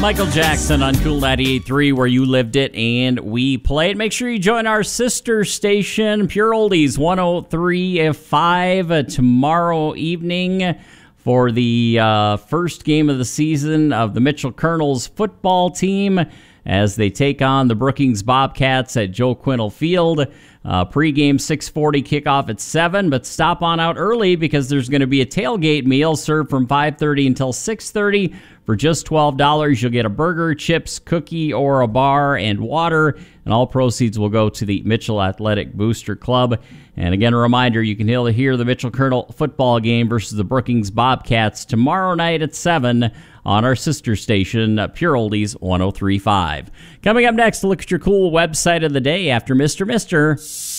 Michael Jackson on Cool 98.3, where you lived it and we played. Make sure you join our sister station, Pure Oldies 103.5 tomorrow evening for the first game of the season of the Mitchell Colonels football team as they take on the Brookings Bobcats at Joe Quintal Field. Pre-game 6:40, kickoff at 7, but stop on out early because there's going to be a tailgate meal served from 5:30 until 6:30. For just $12, you'll get a burger, chips, cookie, or a bar, and water, and all proceeds will go to the Mitchell Athletic Booster Club. And again, a reminder, you can hear the Mitchell Colonel football game versus the Brookings Bobcats tomorrow night at 7 on our sister station, Pure Oldies 103.5. Coming up next, look at your cool website of the day after Mr.